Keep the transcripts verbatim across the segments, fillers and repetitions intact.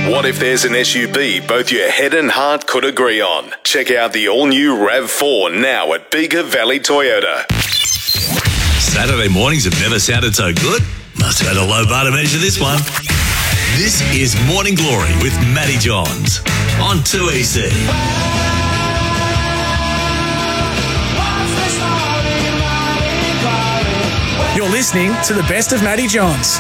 What if there's an S U V both your head and heart could agree on? Check out the all-new RAV four now at Bega Valley Toyota. Saturday mornings have never sounded so good. Must have had a low bar to measure this one. This is Morning Glory with Matty Johns on two E C. You're listening to the best of Matty Johns.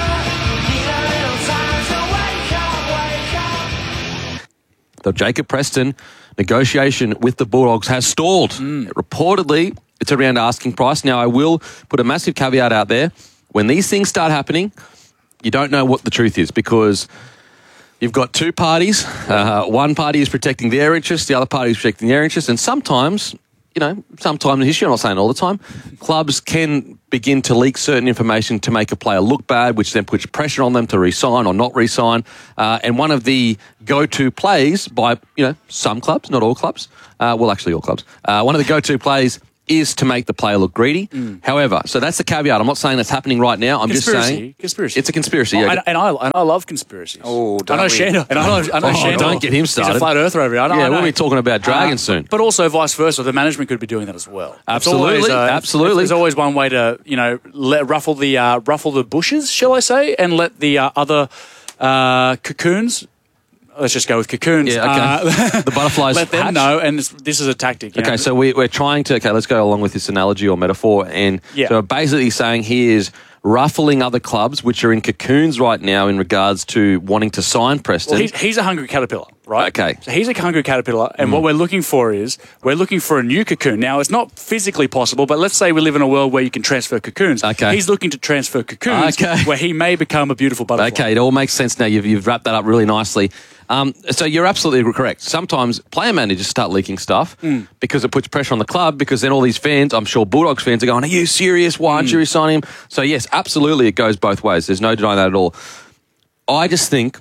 The Jacob Preston negotiation with the Bulldogs has stalled. Mm. Reportedly, it's around asking price. Now, I will put a massive caveat out there. When these things start happening, you don't know what the truth is because you've got two parties. Uh, one party is protecting their interests, the other party is protecting their interests, and sometimes, you know, sometime in history, I'm not saying all the time, clubs can begin to leak certain information to make a player look bad, which then puts pressure on them to re-sign or not re-sign. Uh, and one of the go-to plays by, you know, some clubs, not all clubs, uh, well, actually all clubs, uh, one of the go-to plays is to make the player look greedy. Mm. However, so that's the caveat. I'm not saying that's happening right now. I'm conspiracy. just saying conspiracy. It's a conspiracy. Oh, yeah. and, and I and I love conspiracies. Oh, don't I know we? Shandor. And I know, I know oh, Shandor. Don't get him started. He's a flat earther over here. I know, yeah, I know. we'll be talking about dragons uh, soon. But also vice versa. The management could be doing that as well. Absolutely, always, uh, absolutely. There's always one way to, you know, let, ruffle the uh, ruffle the bushes, shall I say, and let the uh, other uh, cocoons. Let's just go with cocoons. Yeah, okay. Uh, the butterflies let them hatch. know, and this, this is a tactic. You okay, know? so we, we're trying to, okay, let's go along with this analogy or metaphor. And yeah. so we're basically saying he is ruffling other clubs, which are in cocoons right now in regards to wanting to sign Preston. Well, he's, he's a hungry caterpillar, right? Okay. So he's a hungry caterpillar, and Mm. what we're looking for is, we're looking for a new cocoon. Now, it's not physically possible, but let's say we live in a world where you can transfer cocoons. Okay. He's looking to transfer cocoons Okay. where he may become a beautiful butterfly. Okay, it all makes sense now. You've, you've wrapped that up really nicely. Um, so you're absolutely correct. Sometimes player managers start leaking stuff mm. because it puts pressure on the club because then all these fans, I'm sure Bulldogs fans are going, are you serious? Why aren't mm. you resigning him? So yes, absolutely it goes both ways. There's no denying that at all. I just think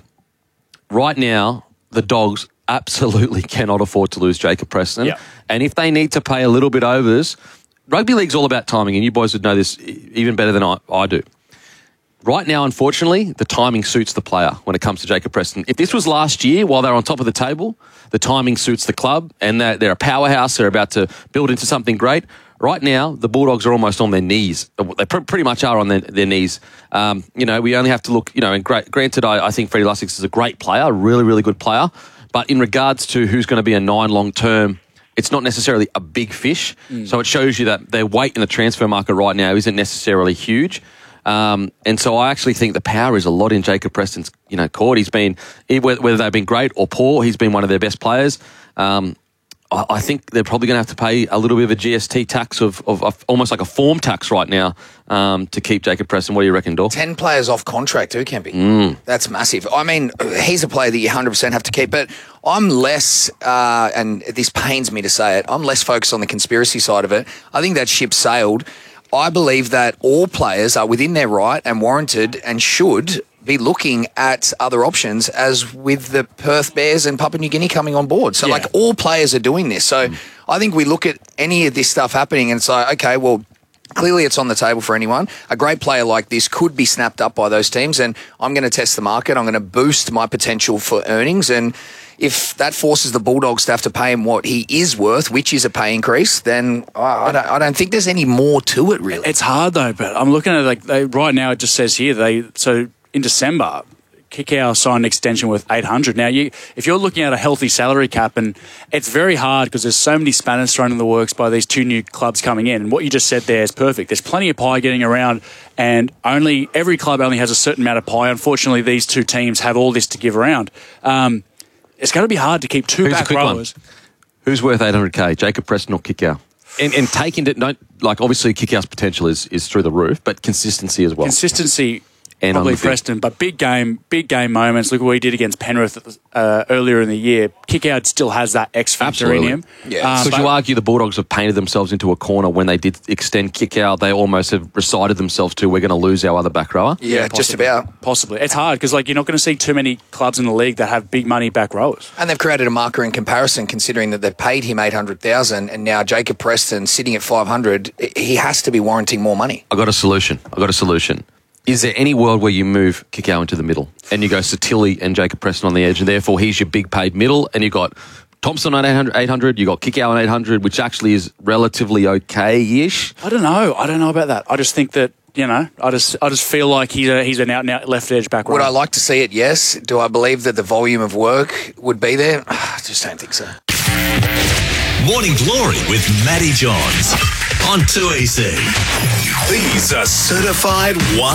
right now the Dogs absolutely cannot afford to lose Jacob Preston. Yeah. And if they need to pay a little bit overs, rugby league's all about timing, and you boys would know this even better than I, I do. Right now, unfortunately, the timing suits the player when it comes to Jacob Preston. If this was last year while they're on top of the table, the timing suits the club and they're, they're a powerhouse. They're about to build into something great. Right now, the Bulldogs are almost on their knees. They pr- pretty much are on their, their knees. Um, you know, we only have to look, you know, and great, granted, I, I think Freddie Lussick is a great player, a really, really good player. But in regards to who's going to be a nine long-term, it's not necessarily a big fish. Mm. So it shows you that their weight in the transfer market right now isn't necessarily huge. Um, and so I actually think the power is a lot in Jacob Preston's, you know, court. He's been, whether they've been great or poor, he's been one of their best players. Um, I, I think they're probably going to have to pay a little bit of a G S T tax of, of, of almost like a form tax right now um, to keep Jacob Preston. What do you reckon, Dor? Ten players off contract too, Kempy. Mm. That's massive. I mean, he's a player that you one hundred percent have to keep, but I'm less, uh, and this pains me to say it, I'm less focused on the conspiracy side of it. I think that ship sailed. I believe that all players are within their right and warranted and should be looking at other options, as with the Perth Bears and Papua New Guinea coming on board. So, yeah. like, all players are doing this. So, mm. I think we look at any of this stuff happening and say, okay, well, clearly it's on the table for anyone. A great player like this could be snapped up by those teams, and I'm going to test the market. I'm going to boost my potential for earnings, and if that forces the Bulldogs to have to pay him what he is worth, which is a pay increase, then I don't, I don't think there's any more to it, really. It's hard, though, but I'm looking at it like they, right now it just says here, they so in December, Kikau signed an extension worth eight hundred. Now, you, if you're looking at a healthy salary cap, and it's very hard because there's so many spanners thrown in the works by these two new clubs coming in, and what you just said there is perfect. There's plenty of pie getting around, and only every club only has a certain amount of pie. Unfortunately, these two teams have all this to give around. Um, It's going to be hard to keep two Who's back rowers. One? Who's worth eight hundred K, Jacob Preston or Kikau? And, and taking it, don't, like, obviously Kikau's potential is, is through the roof, but consistency as well. Consistency, and probably Preston, but big game, big game moments. Look what he did against Penrith uh, earlier in the year. Kikau still has that X factor Absolutely. in him. Yeah. Um, Could you argue the Bulldogs have painted themselves into a corner when they did extend Kikau? They almost have recited themselves to, we're going to lose our other back rower. Yeah, yeah just about. Possibly. It's hard because, like, you're not going to see too many clubs in the league that have big money back rowers. And they've created a marker in comparison, considering that they've paid him eight hundred thousand dollars, and now Jacob Preston sitting at five hundred, he has to be warranting more money. I got a solution. I got a solution. Is there any world where you move Kikau into the middle and you go Satilli and Jacob Preston on the edge, and therefore he's your big paid middle, and you've got Thompson on eight hundred, you've got Kikau on eight hundred, which actually is relatively okay-ish? I don't know. I don't know about that. I just think that, you know, I just I just feel like he's, a, he's an out-and-out left edge back row. Would I like to see it? Yes. Do I believe that the volume of work would be there? I just don't think so. Morning Glory with Matty Johns on two E C. These are certified one